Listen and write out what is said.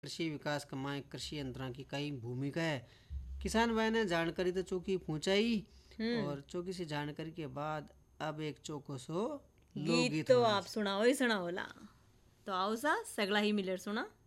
कृषि विकास कमाए कृषि यंत्रों की कई भूमिका है। किसान भाई ने जानकारी तो चौकी पहुंचाई और चौकी से जानकारी के बाद अब एक चौको सो गीत लोकगीत तो होना आप सुनाओ ही सुनाओ ला। तो आओ सा सगला ही मिलर सुना।